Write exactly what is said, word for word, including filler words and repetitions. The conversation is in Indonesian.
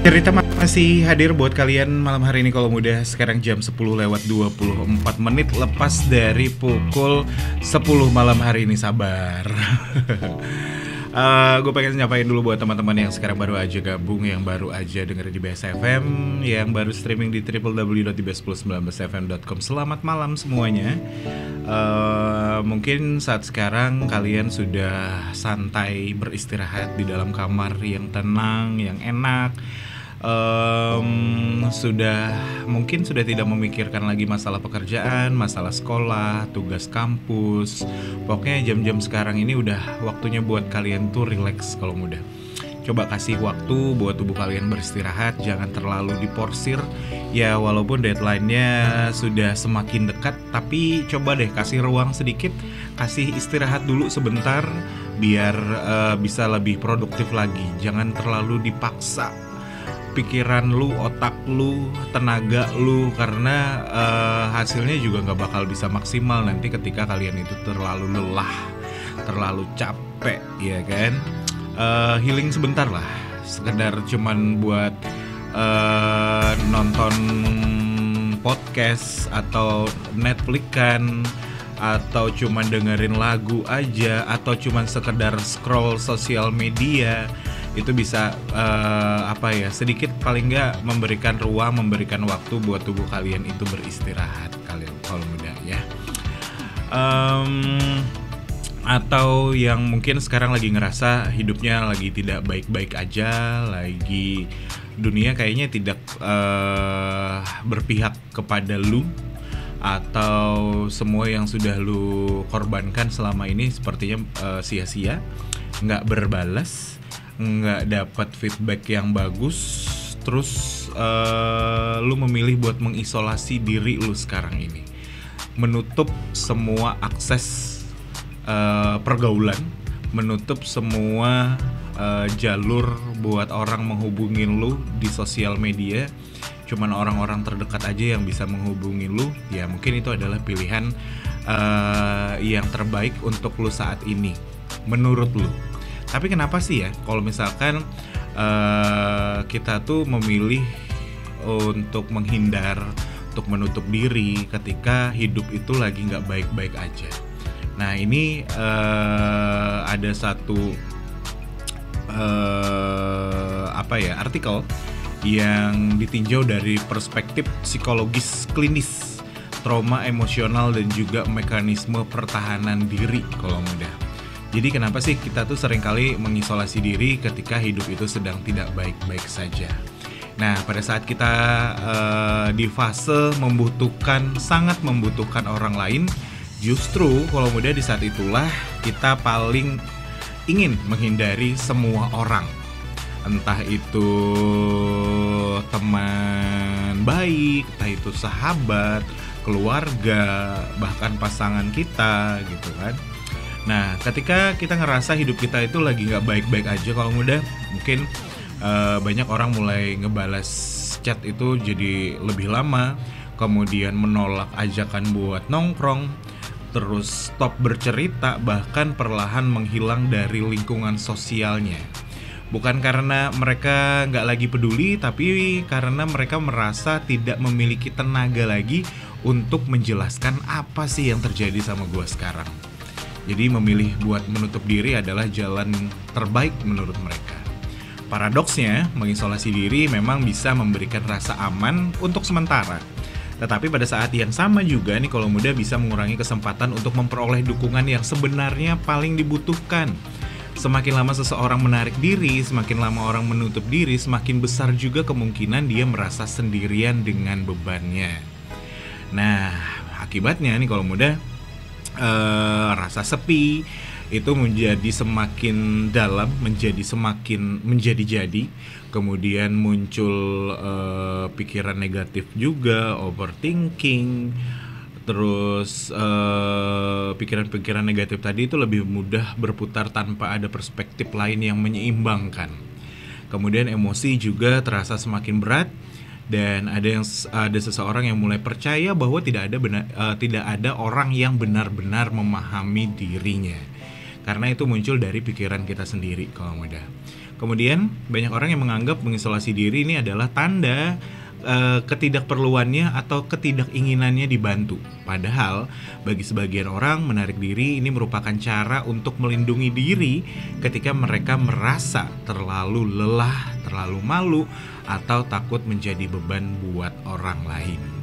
Cerita masih hadir buat kalian malam hari ini kalau muda. Sekarang jam sepuluh lewat dua puluh empat menit lepas dari pukul sepuluh malam hari ini. Sabar. uh, Gue pengen nyapain dulu buat teman-teman yang sekarang baru aja gabung, yang baru aja dengerin di B S F M, yang baru streaming di w w w dot b s satu sembilan belas f m dot com. Selamat malam semuanya. uh, Mungkin saat sekarang kalian sudah santai beristirahat di dalam kamar yang tenang, yang enak. Um, sudah mungkin sudah tidak memikirkan lagi masalah pekerjaan, masalah sekolah, tugas kampus. Pokoknya jam-jam sekarang ini udah waktunya buat kalian tuh relax kalau muda. Coba kasih waktu buat tubuh kalian beristirahat, jangan terlalu diporsir. Ya walaupun deadline-nya sudah semakin dekat, tapi coba deh kasih ruang sedikit, kasih istirahat dulu sebentar biar uh, bisa lebih produktif lagi. Jangan terlalu dipaksa pikiran lu, otak lu, tenaga lu, karena uh, hasilnya juga gak bakal bisa maksimal nanti ketika kalian itu terlalu lelah, terlalu capek, ya kan. uh, Healing sebentar lah, sekedar cuman buat uh, nonton podcast atau Netflix kan, atau cuman dengerin lagu aja, atau cuman sekedar scroll sosial media. Itu bisa uh, apa ya, sedikit paling nggak memberikan ruang, memberikan waktu buat tubuh kalian itu beristirahat kalian kalau muda ya. Um, atau yang mungkin sekarang lagi ngerasa hidupnya lagi tidak baik-baik aja, lagi dunia kayaknya tidak uh, berpihak kepada lu, atau semua yang sudah lu korbankan selama ini sepertinya uh, sia-sia, nggak berbalas, nggak dapat feedback yang bagus, terus uh, lu memilih buat mengisolasi diri lu sekarang ini, menutup semua akses uh, pergaulan, menutup semua uh, jalur buat orang menghubungin lu di sosial media. Cuman orang-orang terdekat aja yang bisa menghubungi lu. Ya mungkin itu adalah pilihan uh, yang terbaik untuk lu saat ini, menurut lu. Tapi kenapa sih ya kalau misalkan uh, kita tuh memilih untuk menghindar, untuk menutup diri ketika hidup itu lagi gak baik-baik aja. Nah ini uh, ada satu uh, apa ya artikel yang ditinjau dari perspektif psikologis klinis, trauma emosional dan juga mekanisme pertahanan diri kalau mudah. Jadi kenapa sih kita tuh seringkali mengisolasi diri ketika hidup itu sedang tidak baik-baik saja. Nah pada saat kita uh, di fase membutuhkan, sangat membutuhkan orang lain, justru kalau mudah di saat itulah kita paling ingin menghindari semua orang. Entah itu teman baik, entah itu sahabat, keluarga, bahkan pasangan kita gitu kan. Nah ketika kita ngerasa hidup kita itu lagi gak baik-baik aja kalau mudah, mungkin uh, banyak orang mulai ngebalas chat itu jadi lebih lama, kemudian menolak ajakan buat nongkrong, terus stop bercerita, bahkan perlahan menghilang dari lingkungan sosialnya. Bukan karena mereka gak lagi peduli, tapi karena mereka merasa tidak memiliki tenaga lagi untuk menjelaskan apa sih yang terjadi sama gue sekarang. Jadi memilih buat menutup diri adalah jalan terbaik menurut mereka. Paradoksnya, mengisolasi diri memang bisa memberikan rasa aman untuk sementara. Tetapi pada saat yang sama juga nih kalau muda bisa mengurangi kesempatan untuk memperoleh dukungan yang sebenarnya paling dibutuhkan. Semakin lama seseorang menarik diri, semakin lama orang menutup diri, semakin besar juga kemungkinan dia merasa sendirian dengan bebannya. Nah, akibatnya nih kalau muda, uh, rasa sepi itu menjadi semakin dalam, menjadi semakin menjadi-jadi. Kemudian muncul uh, pikiran negatif juga, overthinking. Terus uh, pikiran-pikiran negatif tadi itu lebih mudah berputar tanpa ada perspektif lain yang menyeimbangkan. Kemudian emosi juga terasa semakin berat, dan ada yang ada seseorang yang mulai percaya bahwa tidak ada benar, uh, tidak ada orang yang benar-benar memahami dirinya. Karena itu muncul dari pikiran kita sendiri kalau mudah. Kemudian banyak orang yang menganggap mengisolasi diri ini adalah tanda eh, ketidakperluannya atau ketidakinginannya dibantu. Padahal bagi sebagian orang menarik diri ini merupakan cara untuk melindungi diri ketika mereka merasa terlalu lelah, terlalu malu, atau takut menjadi beban buat orang lain.